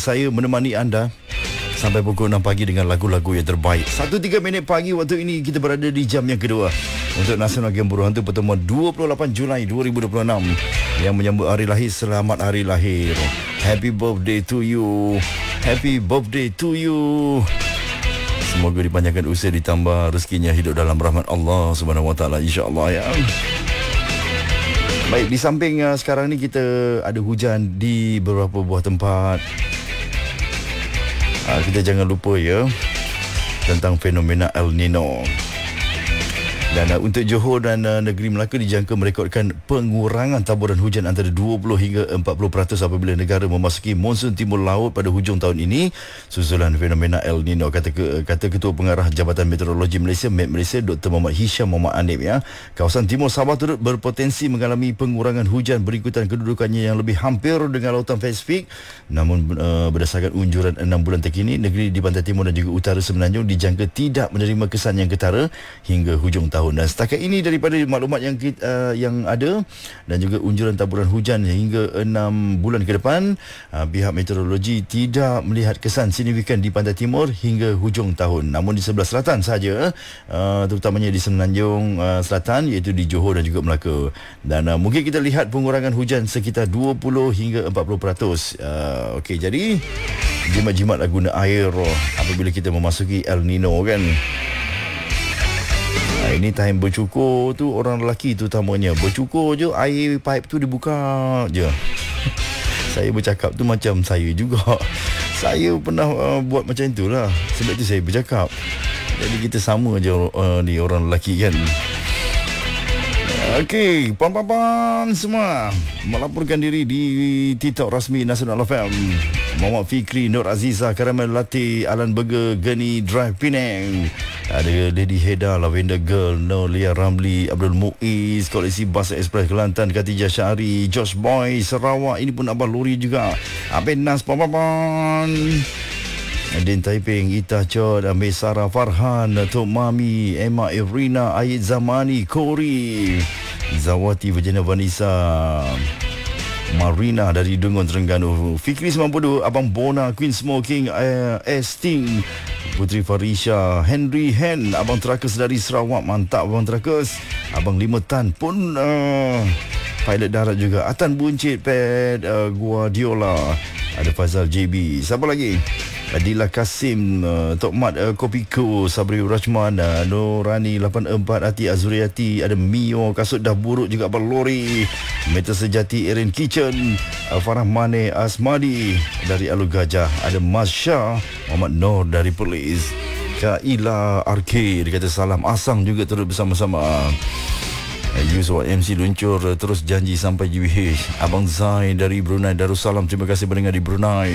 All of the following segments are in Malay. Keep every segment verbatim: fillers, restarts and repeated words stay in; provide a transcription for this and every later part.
saya menemani anda sampai pukul enam pagi dengan lagu-lagu yang terbaik. Satu tiga minit pagi waktu ini kita berada di jam yang kedua untuk Nasional Game Buruh Hantu pertemuan dua puluh lapan Julai dua ribu dua puluh enam yang menyambut hari lahir. Selamat hari lahir. Happy birthday to you. Happy birthday to you. Semoga dipanjangkan usia, ditambah rezekinya, hidup dalam rahmat Allah Subhanahu Wa Taala, insya-Allah ya. Baik, di samping uh, sekarang ni kita ada hujan di beberapa buah tempat. Uh, kita jangan lupa ya tentang fenomena El Nino. Dan uh, untuk Johor dan uh, negeri Melaka dijangka merekodkan pengurangan taburan hujan antara dua puluh hingga empat puluh peratus apabila negara memasuki monsun timur laut pada hujung tahun ini susulan fenomena El Nino, kata ke, kata Ketua Pengarah Jabatan Meteorologi Malaysia M E T Malaysia Doktor Muhammad Hisham Muhammad Anip ya. Kawasan timur Sabah turut berpotensi mengalami pengurangan hujan berikutan kedudukannya yang lebih hampir dengan lautan Pasifik. Namun uh, berdasarkan unjuran enam bulan terkini, negeri di pantai timur dan juga utara Semenanjung dijangka tidak menerima kesan yang ketara hingga hujung tahun. Dan setakat ini daripada maklumat yang kita, uh, yang ada dan juga unjuran taburan hujan hingga enam bulan ke depan, uh, pihak meteorologi tidak melihat kesan signifikan di pantai timur hingga hujung tahun. Namun di sebelah selatan saja, uh, terutamanya di Semenanjung uh, Selatan, iaitu di Johor dan juga Melaka. Dan uh, mungkin kita lihat pengurangan hujan sekitar dua puluh hingga empat puluh peratus. Uh, Okey, jadi jimat-jimatlah guna air apabila kita memasuki El Nino kan. Nah, ini time bercukur tu, orang lelaki tu utamanya bercukur je, air pipe tu dibuka je. Saya bercakap tu macam saya juga. Saya pernah uh, buat macam itulah. Sebab tu saya bercakap. Jadi kita sama je uh, ni orang lelaki kan. Okey, pan-pan semua melaporkan diri di TikTok rasmi Nasional F M. Muhammad Fikri, Nur Aziza, Karamel Latte, Alan Burger, Geni Drive Penang. Ada Lady Heda, Lavender Girl, Nolia Ramli, Abdul Muiz, Koleksi Bas Express Kelantan, Khatijah Syahri, Josh Boy, Sarawak. Ini pun Abang Lori juga. Abang Nas, pan-pan. Din Taiping, Ita Chod, Amir Sarah Farhan, Tok Mami, Emma Irina, Ayed Zamani, Kori, Zawati, Virginia Vanessa, Marina dari Dungun Terengganu, Fikri sembilan puluh dua, Abang Bona, Queen Smoking, uh, Esting, Putri Farisha, Henry Hen, Abang Trakus dari Sarawak. Mantap Abang Trakus. Abang Lima Tan pun uh, pilot darat juga. Atan Buncit, Pet uh, Guardiola. Ada Fazal J B. Siapa lagi? Adila Kasim, uh, Tok Mat uh, Kopiko, Sabri Rajman, uh, Nurani lapan empat, Ati Azuriati, ada Mio, Kasut Dah Buruk juga, Abang Lori, Meta Sejati, Erin Kitchen, uh, Farah Mane Asmadi dari Alu Gajah, ada Masya, Muhammad Nur dari Perlis, Kaila Arcade, dia kata salam Asang juga turut bersama-sama. Yusuf M C luncur terus janji sampai G B H. Abang Zain dari Brunei Darussalam, terima kasih mendengar di Brunei.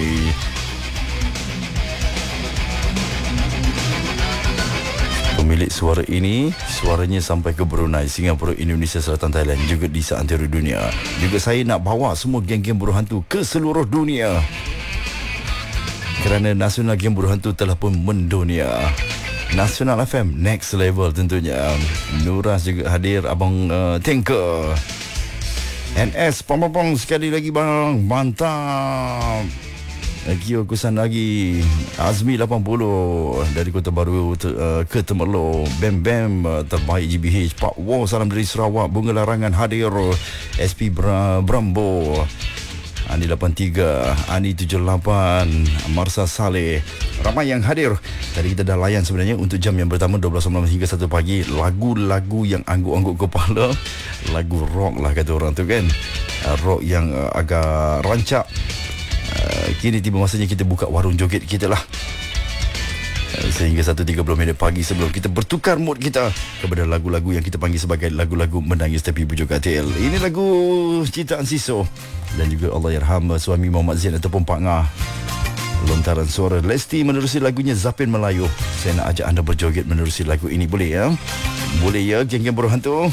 Pemilik suara ini, suaranya sampai ke Brunei, Singapura, Indonesia, Selatan, Thailand, juga di seantero dunia. Juga saya nak bawa semua geng-geng buruh hantu ke seluruh dunia, kerana Nasional Game Buruh Hantu telah pun mendunia. Nasional F M next level tentunya. Nuras juga hadir, Abang uh, Tanker, N S pom-pom sekali lagi bang, mantap. Kio Kusan lagi, Azmi lapan puluh dari Kota Baru uh, ke Temerloh, Bam Bam uh, terbaik G B H, Pak Wo salam dari Sarawak, Bunga Larangan hadir, S P Bra- Brambo, Ani lapan tiga, Ani tujuh lapan, Marsa Saleh. Ramai yang hadir. Tadi kita dah layan sebenarnya untuk jam yang pertama dua belas malam hingga satu pagi. Lagu-lagu yang angguk-angguk kepala. Lagu rock lah kata orang tu kan. uh, Rock yang uh, agak rancak. uh, Kini tiba masanya kita buka warung joget kita lah. uh, Sehingga satu tiga puluh minit pagi sebelum kita bertukar mood kita kepada lagu-lagu yang kita panggil sebagai lagu-lagu menangis tapi bujuk katil. Ini lagu ciptaan Siso dan juga Allahyarham suami Muhammad Zain ataupun Pak Ngah. Lontaran suara Lesti menerusi lagunya Zapin Melayu. Saya nak ajak anda berjoget menerusi lagu ini, boleh ya? Boleh ya geng-geng buruh hantu?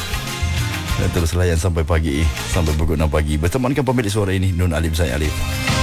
Dan terus layan sampai pagi, sampai pukul enam pagi. Bertemankan pemilik suara ini, Nun Alim Zain Alif.